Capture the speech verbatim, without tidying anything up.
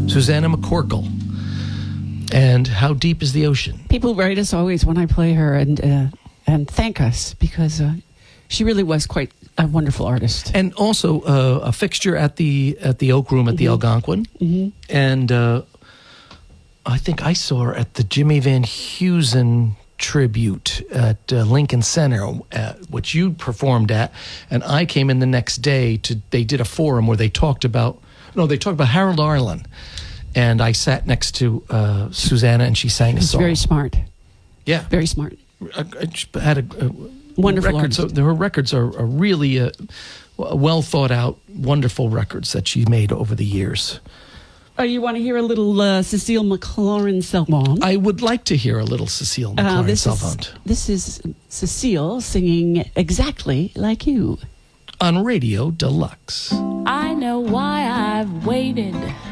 Susanna McCorkle. And How Deep is the Ocean? People write us always when I play her and uh, and thank us because uh, she really was quite a wonderful artist. And also uh, a fixture at the at the Oak Room at mm-hmm. the Algonquin. Mm-hmm. And uh, I think I saw her at the Jimmy Van Heusen tribute at uh, Lincoln Center, uh, which you performed at. And I came in the next day to, they did a forum where they talked about, no, they talked about Harold Arlen. And I sat next to uh, Susanna, and she sang a She's song. very smart. Yeah. Very smart. I, I had a, a wonderful records. artist. Her records are, are really uh, well thought out, wonderful records that she made over the years. Oh, you want to hear a little uh, Cecile McLaurin-Salvant? I would like to hear a little Cecile McLaurin-Salvant. Uh, this, this is Cecile singing Exactly Like You. On Radio Deluxe. I know why I've waited